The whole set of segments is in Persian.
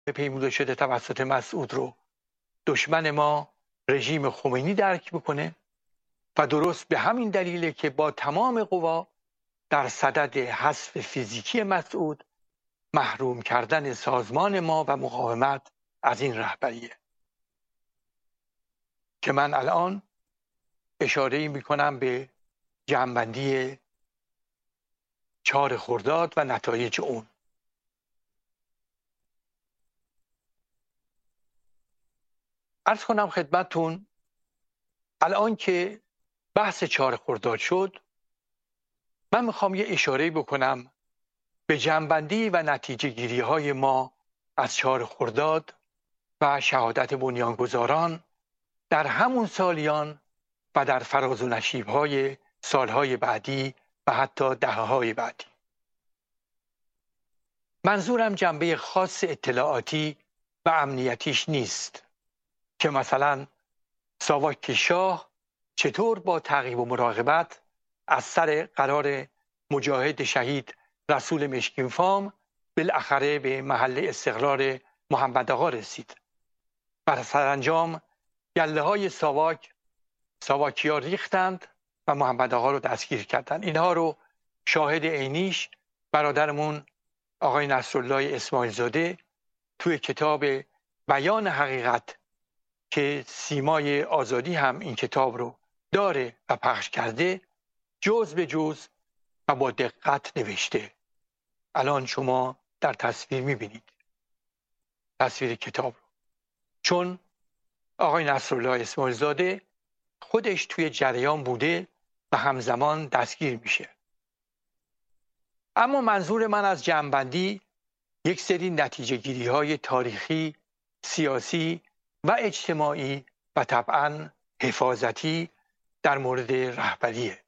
پیموده شده توسط مسعود رو دشمن ما رژیم خمینی درک بکنه و درست به همین دلیله که با تمام قوا در صدد حذف فیزیکی مسعود، محروم کردن سازمان ما و مقاومت از این رهبریه که من الان اشاره میکنم به جمع‌بندی 4 خرداد و نتایج اون. عرض کنم خدمتتون الان که بحث 4 خرداد شد، من میخوام یه اشاره بکنم به جمع‌بندی و نتیجه گیری های ما از 4 خرداد و شهادت بنیانگذاران در همون سالیان و در فراز و نشیب های سالهای بعدی و حتی دهه‌های بعدی. منظورم جنبه خاص اطلاعاتی و امنیتیش نیست که مثلا ساواک شاه چطور با تعقیب و مراقبت از سر قرار مجاهد شهید رسول مشکین فام بالاخره به محل استقرار محمد آقا رسید. بر سرانجام گله های ساواکیا ریختند و محمد آقا رو دستگیر کردند. اینها رو شاهد عینیش برادرمون آقای نصرالله اسماعیل زاده توی کتاب بیان حقیقت که سیمای آزادی هم این کتاب رو داره و پخش کرده جز به جز و با دقت نوشته. الان شما در تصویر میبینید تصویر کتاب رو، چون آقای نصرالله اسماعیل زاده خودش توی جریان بوده و همزمان دستگیر میشه. اما منظور من از جمع‌بندی یک سری نتیجه گیری های تاریخی، سیاسی و اجتماعی و طبعاً حفاظتی در مورد رهبریه.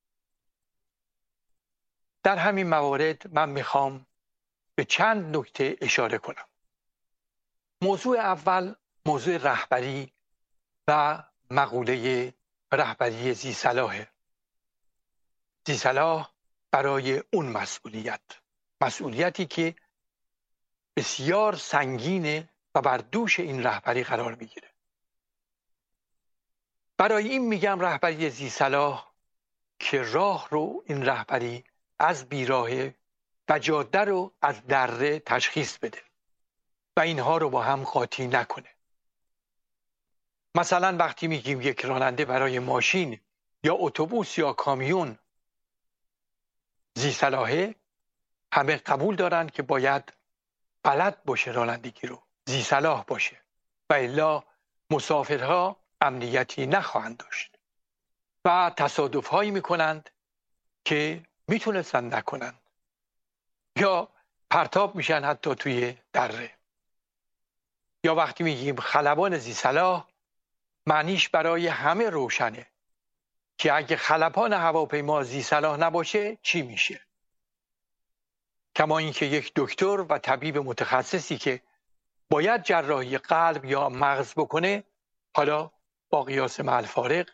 در همین موارد من میخوام به چند نکته اشاره کنم. موضوع اول موضوع رهبری و مقوله رهبری ذی‌صلاح. ذی‌صلاح برای اون مسئولیتی که بسیار سنگینه و بر دوش این رهبری قرار میگیره. برای این میگم رهبری ذی‌صلاح که راه رو این رهبری از بیراهه و جاده رو از دره تشخیص بده و اینها رو با هم قاطی نکنه. مثلا وقتی میگیم یک راننده برای ماشین یا اتوبوس یا کامیون ذی‌صلاحه، همه قبول دارن که باید بلد باشه رانندگی رو، ذی‌صلاح باشه و الا مسافرها امنیتی نخواهند داشت و تصادف هایی میکنند که میتونستند نکنند یا پرتاب میشن حتی توی دره. یا وقتی میگیم خلبان ذی‌صلاح معنیش برای همه روشنه که اگه خلبان هواپیما ذی‌صلاح نباشه چی میشه. کما اینکه یک دکتر و طبیب متخصصی که باید جراحی قلب یا مغز بکنه، حالا با قیاس مع الفارق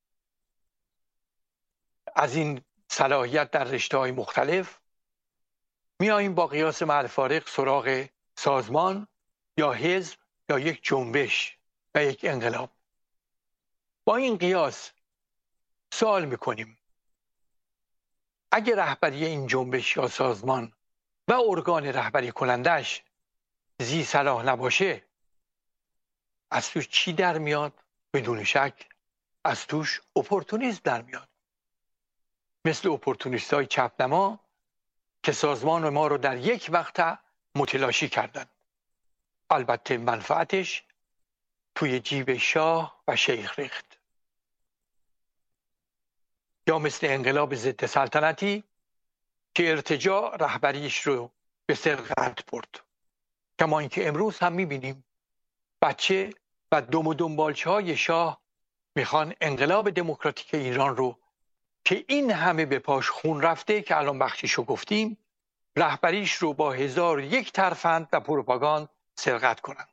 از این صلاحیت در رشته‌های مختلف میاییم با قیاس مع الفارق سراغ سازمان یا حزب یا یک جنبش و یک انقلاب. با این قیاس سوال میکنیم اگه رهبری این جنبش یا سازمان و ارگان رهبری کنندش ذی‌صلاح نباشه، از توش چی در میاد؟ بدون شک از توش اپورتونیسم در میاد. مثل اپورتونیست های چپنما که سازمان ما رو در یک وقت متلاشی کردن. البته منفعتش توی جیب شاه و شیخ ریخت. یا مثل انقلاب ضد سلطنتی که ارتجاع رهبریش رو به سرقت برد. کما اینکه امروز هم میبینیم بچه و دم و دنبالچه های شاه میخوان انقلاب دموکراتیک ایران رو که این همه به پاش خون رفته که الان بخشیشو گفتیم، رهبریش رو با 1001 ترفند و پروپاگاند سرقت کنن.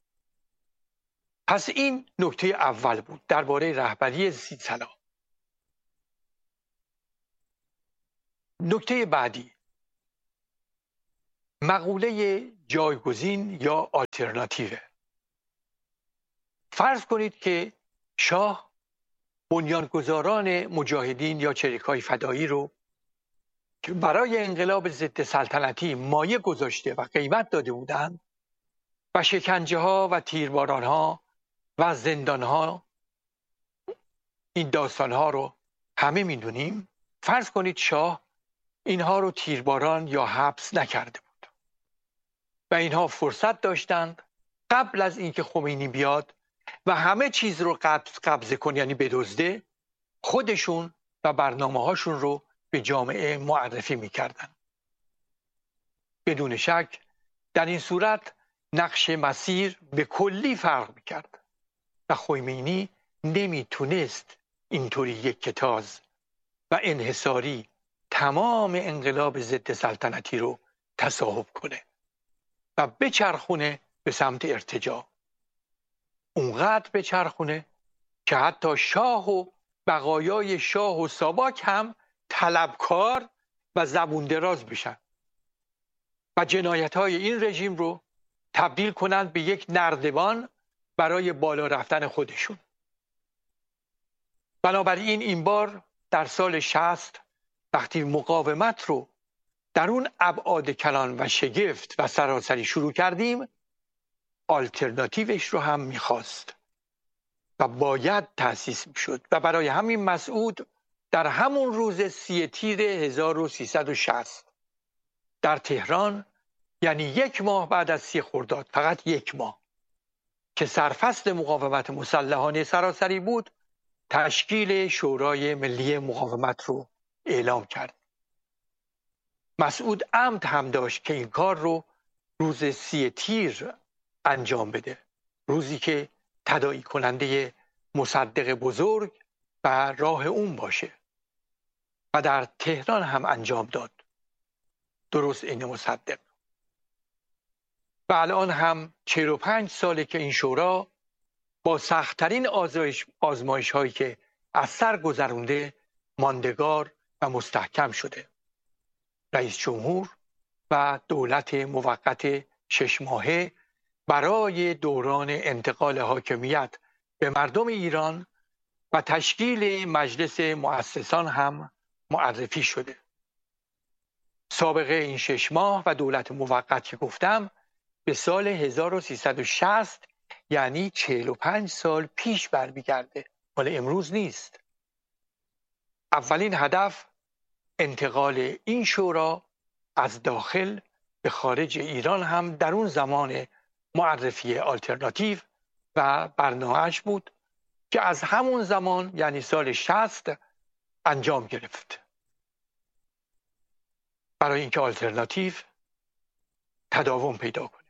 پس این نکته اول بود درباره رهبری ذی‌صلاح. نکته بعدی، مقوله جایگزین یا آلترناتیو. فرض کنید که شاه بنیانگذاران مجاهدین یا چریک‌های فدایی رو که برای انقلاب ضد سلطنتی مایه گذاشته و قیمت داده بودند و شکنجه ها و تیرباران ها و زندان ها، این داستان ها رو همه میدونیم. فرض کنید شاه اینها رو تیرباران یا حبس نکرده بود و اینها فرصت داشتند قبل از اینکه خمینی بیاد و همه چیز رو قبضه کنه، یعنی بدزده، خودشون و برنامه هاشون رو به جامعه معرفی میکردن. بدون شک در این صورت نقش مسیر به کلی فرق میکرد و خمینی نمیتونست اینطوری یک کتاز و انحصاری تمام انقلاب ضد سلطنتی رو تصاحب کنه و بچرخونه به سمت ارتجاع. اونقدر بچرخونه که حتی شاه و بقایای شاه و ساواک هم طلبکار و زبون دراز بشن و جنایت‌های این رژیم رو تبدیل کنند به یک نردبان برای بالا رفتن خودشون. بنابراین این بار در سال 60 وقتی مقاومت رو در اون ابعاد کلان و شگفت و سراسری شروع کردیم، آلترناتیوش رو هم میخواست و باید تأسیس میشد و برای همین مسعود در همون روز 3 تیر 1360 در تهران، یعنی 1 ماه بعد از 30 خرداد، فقط 1 ماه که سرفصل مقاومت مسلحانه سراسری بود، تشکیل شورای ملی مقاومت رو اعلام کرد. مسعود عمد هم داشت که این کار رو روز 3 تیر انجام بده، روزی که تداعی کننده مصدق بزرگ و راه اون باشه و در تهران هم انجام داد، درست این مصدق. و الان هم 45 ساله که این شورا با سخت‌ترین آزمایش هایی که از سر گذرونده ماندگار و مستحکم شده. رئیس جمهور و دولت موقت 6 ماهه برای دوران انتقال حاکمیت به مردم ایران و تشکیل مجلس مؤسسان هم معرفی شده. سابقه این 6 ماه و دولت موقت که گفتم به سال 1360، یعنی 45 سال پیش برمیگرده، مال امروز نیست. اولین هدف انتقال این شورا از داخل به خارج ایران هم در اون زمان معرفی آلترناتیو و برنامه‌اش بود که از همون زمان، یعنی سال 60، انجام گرفت برای اینکه آلترناتیو تداوم پیدا کنه.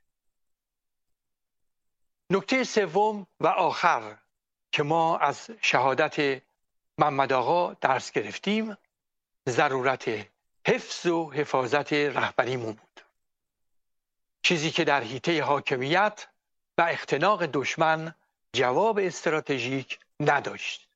نکته سوم و آخر که ما از شهادت محمد آقا درس گرفتیم، ضرورت حفظ و حفاظت رهبریمون بود. چیزی که در حیطه حاکمیت و اختناق دشمن جواب استراتژیک نداشت.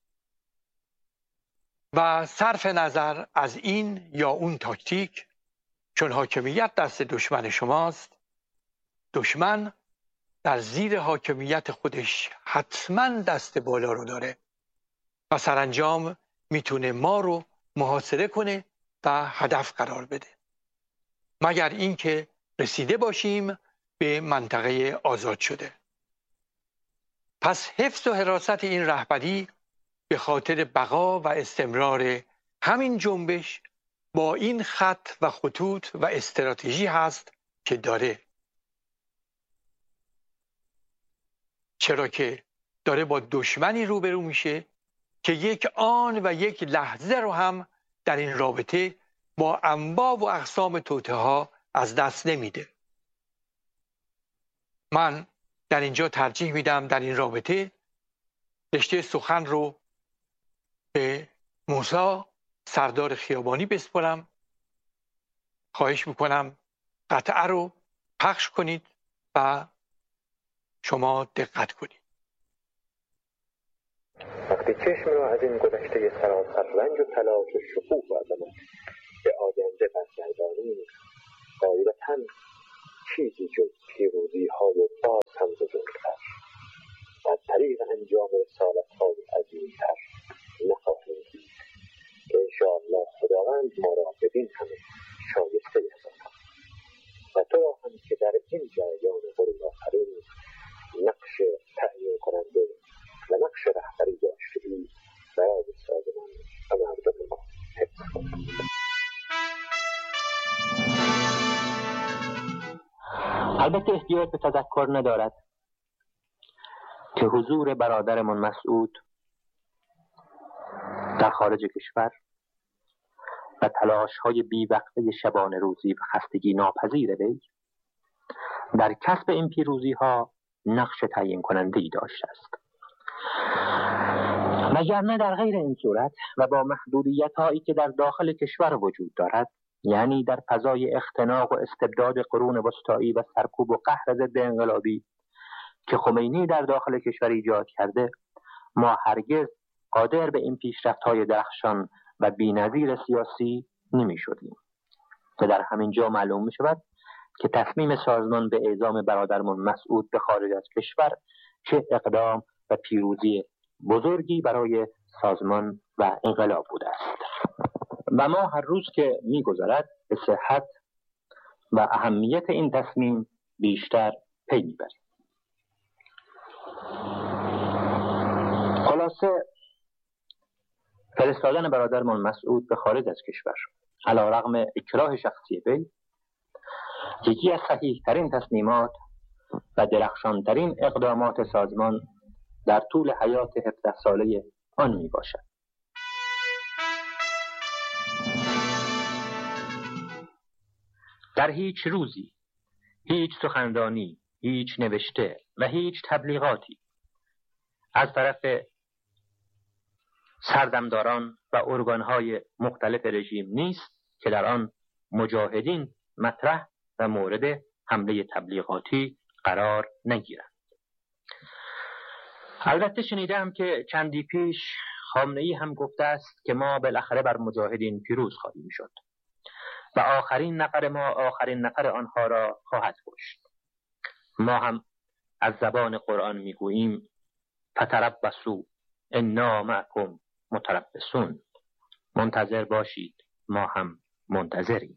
و صرف نظر از این یا اون تاکتیک، چون حاکمیت دست دشمن شماست، دشمن در زیر حاکمیت خودش حتما دست بالا رو داره و سرانجام میتونه ما رو محاصره کنه و هدف قرار بده، مگر اینکه رسیده باشیم به منطقه آزاد شده. پس حفظ و حراست این رهبری به خاطر بقا و استمرار همین جنبش با این خط و خطوط و استراتژی هست که داره، چرا که داره با دشمنی روبرو میشه که یک آن و یک لحظه رو هم در این رابطه با انواع و اقسام توطئه ها از دست نمیده. من در اینجا ترجیح میدم در این رابطه رشته سخن رو به موسی سردار خیابانی بسپارم. خواهش میکنم قطعه رو پخش کنید و شما دقت کنید. وقتی چشم را از این گذشته سراسر رنج و تلاش و شکوه و عظمت به آینده برگردانیم، غایبتاً چیزی جز پیروزی‌های باز هم بزرگتر در طریق انجام رسالت‌های عظیم‌تر نخواهیم دید که انشاءالله خداوند ما را بدین همه شایسته یافت و تو را هم که در این جریان غرور آفرین نقش تعیین کننده و نقش رهبری داشته‌ای برای سازمان و مردم ما حفظ کنید. البته احتیاج به تذکر ندارد که حضور برادرمان مسعود در خارج کشور و تلاش‌های بی‌وقفه شبانه روزی و خستگی ناپذیر وی در کسب این پیروزی‌ها نقش تعیین کننده‌ای داشته است. وگرنه در غیر این صورت و با محدودیت‌هایی که در داخل کشور وجود دارد، یعنی در فضای اختناق و استبداد قرون وسطایی و سرکوب و قهر ضد انقلابی که خمینی در داخل کشور ایجاد کرده، ما هرگز قادر به این پیشرفت‌های درخشان و بی‌نظیر سیاسی نمی‌شدیم. و در همین جا معلوم می‌شود که تصمیم سازمان به اعزام برادرمان مسعود به خارج از کشور چه اقدام و پیروزی بزرگی برای سازمان و انقلاب بوده است و ما هر روز که می‌گذرد به صحت و اهمیت این تصمیم بیشتر پی می‌بریم. خلاصه فرستادن برادرمان مسعود به خارج از کشور علی‌رغم اکراه شخصی وی یکی از صحیح‌ترین تصمیمات و درخشان‌ترین اقدامات سازمان در طول حیات 17 ساله آن میباشد. در هیچ روزی، هیچ سخنرانی، هیچ نوشته و هیچ تبلیغاتی از طرف سردمداران و ارگان‌های مختلف رژیم نیست که در آن مجاهدین مطرح و مورد حمله تبلیغاتی قرار نگیرند. البته شنیدم که چندی پیش خامنه‌ای هم گفته است که ما بالاخره بر مجاهدین پیروز خواهیم شد و آخرین نفر ما آخرین نفر آنها را خواهد کشت. ما هم از زبان قرآن میگوییم فتربصوا انا معکم متربصون، منتظر باشید ما هم منتظریم.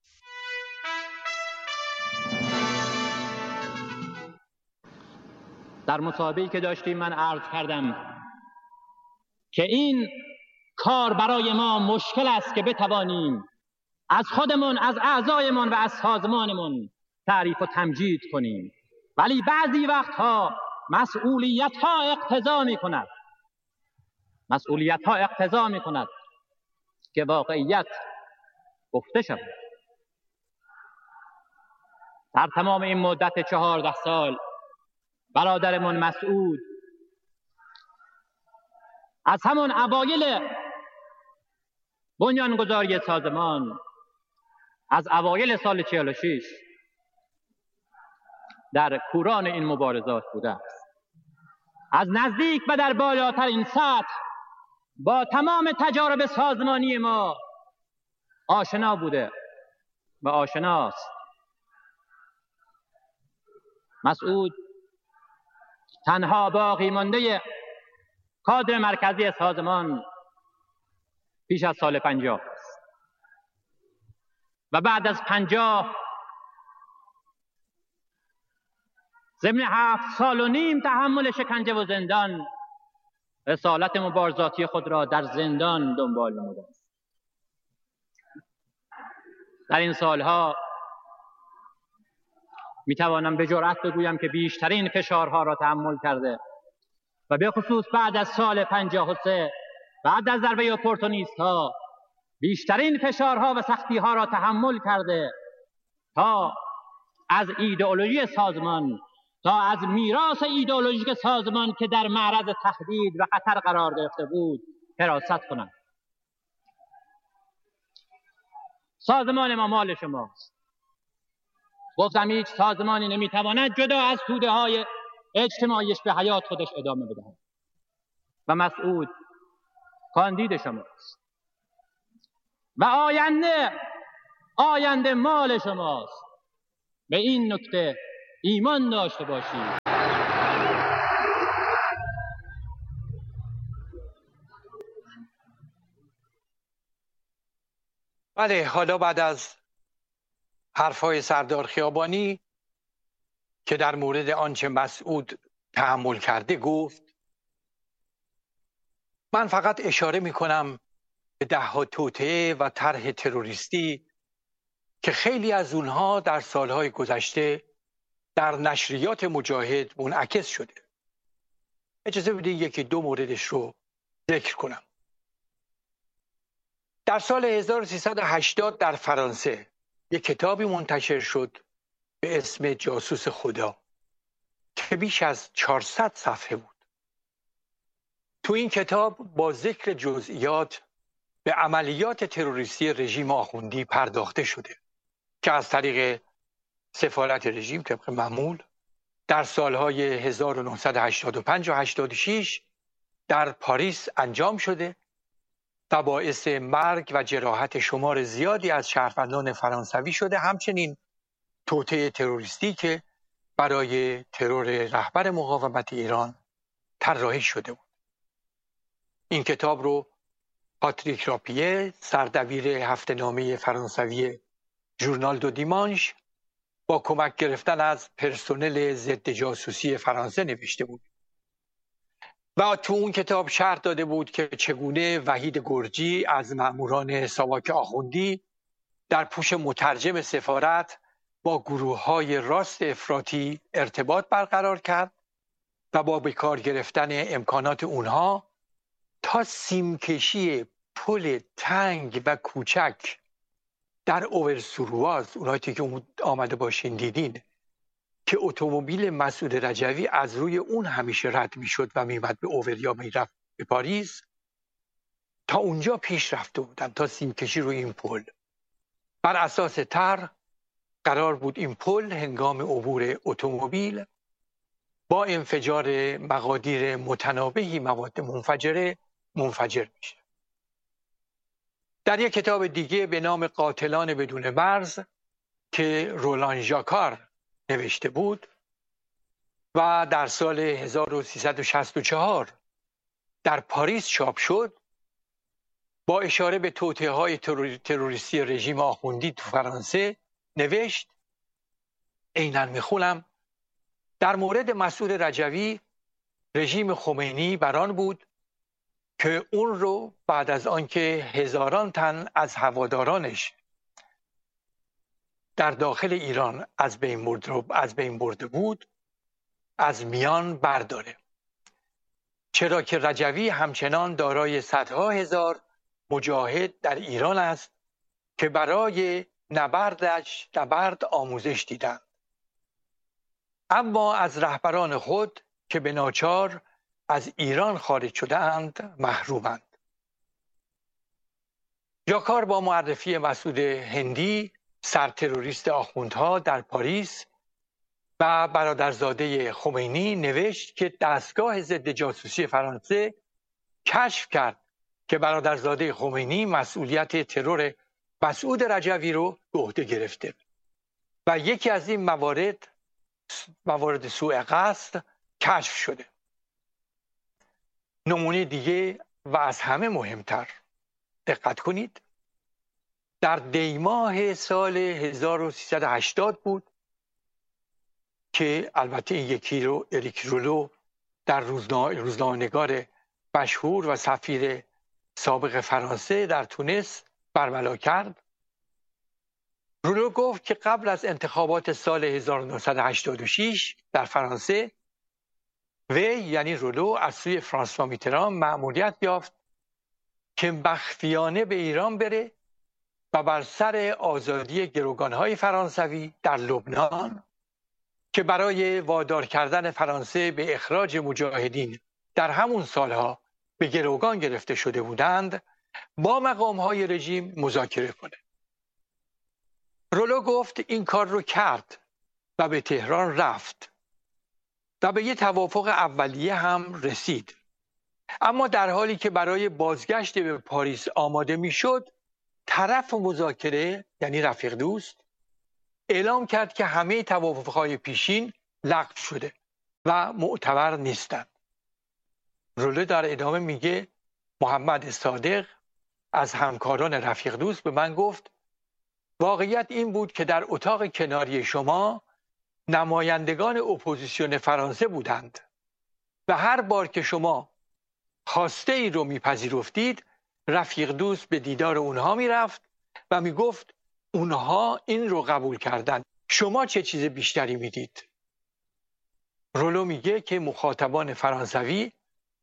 در مصاحبه‌ای که داشتیم من عرض کردم که این کار برای ما مشکل است که بتوانیم از خودمون، از اعضایمون و از سازمانمون تعریف و تمجید کنیم، ولی بعضی وقتها مسئولیت‌ها اقتضا می‌کند که واقعیت گفته شود. در تمام این مدت 14 سال برادرمون مسعود از همون اوایل بنیانگذاری سازمان، از اوایل سال 46 در کوران این مبارزات بوده است. از نزدیک و در بالاترین سطح با تمام تجارب سازمانی ما آشنا بوده و آشناست. مسعود تنها باقی مانده کادر مرکزی سازمان پیش از سال 50 است و بعد از 50 ضمن 7 سال و نیم تحمل شکنجه و زندان رسالت مبارزاتی خود را در زندان دنبال نموده است. در این سالها میتوانم به جرأت بگویم که بیشترین فشارها را تحمل کرده و به خصوص بعد از سال 53 بعد از ضربه اپورتونیست ها بیشترین فشارها و سختی ها را تحمل کرده تا از ایدئولوژی سازمان، تا از میراث ایدئولوژیک سازمان که در معرض تهدید و خطر قرار گرفته بود حراست کنند. سازمان ما مال شماست. گفتم هیچ سازمانی نمیتواند جدا از توده های اجتماعیش به حیات خودش ادامه بدهد و مسعود کاندید شماست و آینده مال شماست به این نکته ایمان داشته باشید. بله، حالا بعد از حرفهای سردار خیابانی که در مورد آنچه مسعود تحمل کرده گفت، من فقط اشاره می کنم به ده‌ها توطئه و طرح تروریستی که خیلی از اونها در سالهای گذشته در نشریات مجاهد منعکس شده. اجازه بدید یکی دو موردش رو ذکر کنم. در سال 1380 در فرانسه یک کتابی منتشر شد به اسم جاسوس خدا که بیش از 400 صفحه بود. تو این کتاب با ذکر جزئیات به عملیات تروریستی رژیم آخوندی پرداخته شده که از طریق سفارت رژیم طبق معمول در سالهای 1985 و 86 در پاریس انجام شده و باعث مرگ و جراحت شمار زیادی از شهروندان فرانسوی شده، همچنین توطئه تروریستی که برای ترور رهبر مقاومت ایران طراحی شده بود. این کتاب رو پاتریک راپیه، سردبیر هفته‌نامه فرانسوی ژورنال دو دیمانش، با کمک گرفتن از پرسنل ضد جاسوسی فرانسه نوشته بود و تو اون کتاب شرح داده بود که چگونه وحید گرجی از مأموران ساواک آخوندی در پوش مترجم سفارت با گروه‌های راست افراطی ارتباط برقرار کرد و با به کار گرفتن امکانات اونها تا سیمکشی پل تنگ و کوچک در اوورسورواز، اونایی که آمده باشین دیدین، که اتومبیل مسعود رجوی از روی اون همیشه رد میشد و میمد به اوور یا میرفت به پاریس، تا اونجا پیش رفته بودن، تا سیمکشی روی این پل. بر اساس طرح قرار بود این پل هنگام عبور اتومبیل با انفجار مقادیر متنابهی مواد منفجره منفجر میشه. در یک کتاب دیگه به نام قاتلان بدون مرز که رولان ژاکار نوشته بود و در سال 1364 در پاریس چاپ شد، با اشاره به توطئه‌های تروریستی رژیم آخوندی تو فرانسه نوشت، عیناً میخونم: در مورد مسعود رجوی رژیم خمینی بران بود که اون رو بعد از آنکه هزاران تن از هوادارانش در داخل ایران از بین برده بود از میان برداره، چرا که رجوی همچنان دارای صدها هزار مجاهد در ایران است که برای نبرد آموزش دیدند، اما از رهبران خود که به ناچار از ایران خارج شده‌اند محرومند. ژاکار با معرفی مسعود هندی، سرتروریست آخوندها در پاریس و برادرزاده خمینی، نوشت که دستگاه ضد جاسوسی فرانسه کشف کرد که برادرزاده خمینی مسئولیت ترور مسعود رجوی رو به عهده گرفته و یکی از این موارد سوء قصد کشف شده. نمونه دیگه و از همه مهمتر، دقت کنید، در دیماه سال 1380 بود که البته این یکی رو اریک رولو در روزنامه‌نگار مشهور و سفیر سابق فرانسه در تونس برملا کرد. رولو گفت که قبل از انتخابات سال 1986 در فرانسه، یعنی رولو از سوی فرانسوا میتران مأموریت یافت که مخفیانه به ایران بره و بر سر آزادی گروگانهای فرانسوی در لبنان که برای وادار کردن فرانسه به اخراج مجاهدین در همون سالها به گروگان گرفته شده بودند با مقامهای رژیم مذاکره کنه. رولو گفت این کار رو کرد و به تهران رفت و به یه توافق اولیه هم رسید، اما در حالی که برای بازگشت به پاریس آماده میشد، طرف مذاکره یعنی رفیق دوست اعلام کرد که همه توافقهای پیشین لغو شده و معتبر نیستند. رولو در ادامه میگه محمد صادق از همکاران رفیق دوست به من گفت واقعیت این بود که در اتاق کناری شما نمایندگان اپوزیسیون فرانسه بودند و هر بار که شما خواسته ای رو میپذیرفتید رفیق دوست به دیدار اونها میرفت و میگفت اونها این رو قبول کردند، شما چه چیز بیشتری میدید؟ رولو میگه که مخاطبان فرانسوی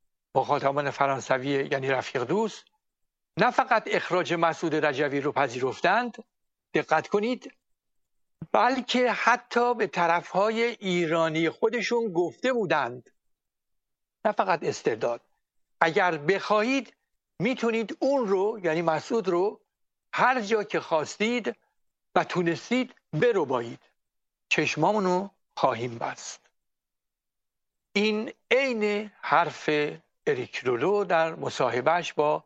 یعنی رفیق دوست نه فقط اخراج مسعود رجوی رو پذیرفتند، دقت کنید، بلکه حتی به طرفهای ایرانی خودشون گفته بودند، نه فقط استرداد، اگر بخواهید میتونید اون رو یعنی مسعود رو هر جا که خواستید و تونستید بربایید، چشمامونو خواهیم بست. این عین حرف اریک رولو در مصاحبهش با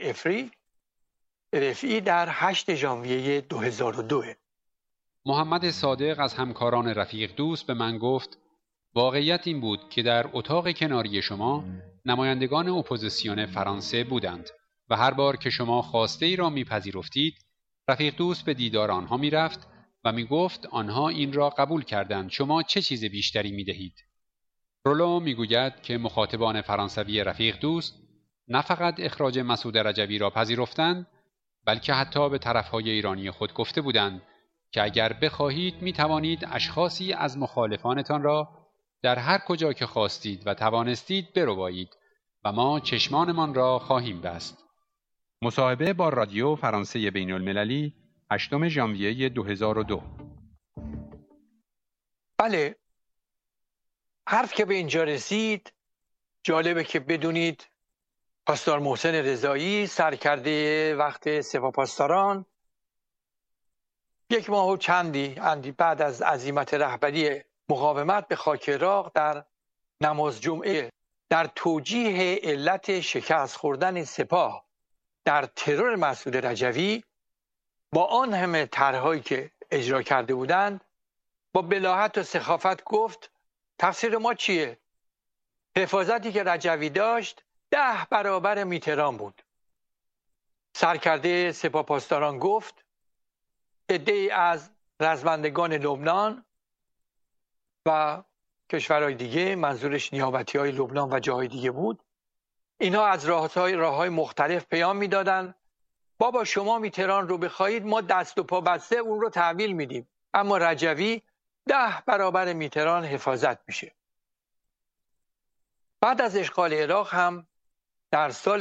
RFI در 8 ژانویه 2002. محمد صادق از همکاران رفیق دوست به من گفت واقعیت این بود که در اتاق کناری شما نمایندگان اپوزیسیون فرانسه بودند و هر بار که شما خواسته ای را میپذیرفتید رفیق دوست به دیدار آنها میرفت و میگفت آنها این را قبول کردند، شما چه چیز بیشتری میدهید؟ رولو میگوید که مخاطبان فرانسوی رفیق دوست نه فقط اخراج مسعود رجوی را پذیرفتند بلکه حتی به طرفهای ایرانی خود گفته بودند که اگر بخواهید می توانید اشخاصی از مخالفانتان را در هر کجا که خواستید و توانستید بربایید و ما چشمانمان را خواهیم بست. مصاحبه با رادیو فرانسه بین المللی 8 ژانویه 2002. بله، حرف که به اینجا رسید جالبه که بدونید پاسدار محسن رضایی سرکرده وقت سپاهپاسداران 1 ماه و چندی بعد از عزیمت رهبری مقاومت به خاک عراق در نماز جمعه در توجیه علت شکست خوردن سپاه در ترور مسعود رجوی با آن همه طرح‌هایی که اجرا کرده بودند با بلاهت و سخافت گفت تقصیر ما چیه؟ حفاظتی که رجوی داشت 10 برابر میتران بود. سرکرده سپاهپاسداران گفت عده‌ای از رزمندگان لبنان و کشورهای دیگه، منظورش نیابتی‌های لبنان و جاهای دیگه بود، اینها از راه‌های مختلف پیام میدادن بابا شما میتران رو بخواهید ما دست و پا بسته اون رو تحویل میدیم، اما رجوی 10 برابر میتران حفاظت میشه. بعد از اشغال عراق هم در سال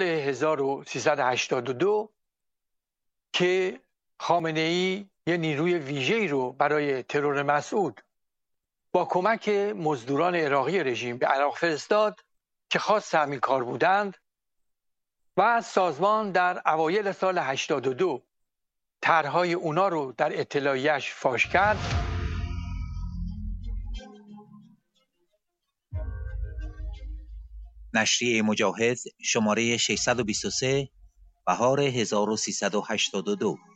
1382 که خامنه‌ای یه نیروی ویژه‌ای رو برای ترور مسعود با کمک مزدوران عراقی رژیم به عراق فرستاد که خاص همین کار بودند و سازمان در اوایل سال 82 طرح‌های اونا رو در اطلاعیه‌اش فاش کرد. نشریه مجاهد شماره 623 بهار 1382